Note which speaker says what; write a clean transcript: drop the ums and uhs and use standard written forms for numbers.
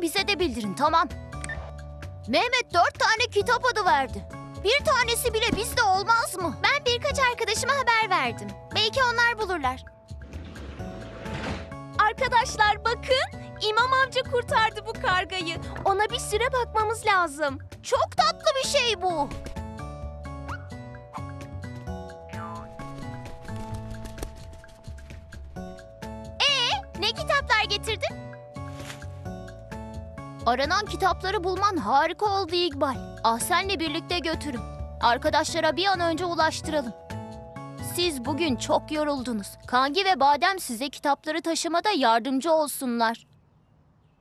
Speaker 1: bize de bildirin, tamam. Mehmet 4 tane kitap adı verdi. Bir tanesi bile bizde olmaz mı? Ben birkaç arkadaşıma haber verdim. Belki onlar bulurlar.
Speaker 2: Arkadaşlar bakın, İmam amca kurtardı bu kargayı. Ona bir süre bakmamız lazım.
Speaker 1: Çok tatlı bir şey bu. Ne kitaplar getirdin? Aranan kitapları bulman harika oldu İkbal. Ahsen'le birlikte götürün. Arkadaşlara bir an önce ulaştıralım. Siz bugün çok yoruldunuz. Kangi ve Badem size kitapları taşımada yardımcı olsunlar.